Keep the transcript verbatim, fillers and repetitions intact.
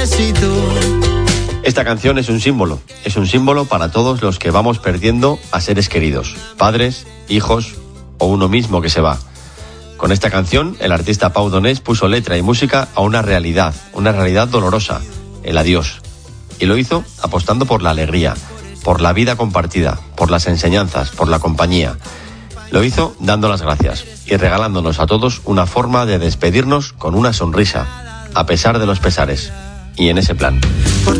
necesito. Esta canción es un símbolo, es un símbolo para todos los que vamos perdiendo a seres queridos, padres, hijos o uno mismo que se va. Con esta canción, el artista Pau Donés puso letra y música a una realidad, una realidad dolorosa, el adiós. Y lo hizo apostando por la alegría, por la vida compartida, por las enseñanzas, por la compañía. Lo hizo dando las gracias y regalándonos a todos una forma de despedirnos con una sonrisa, a pesar de los pesares. Y en ese plan.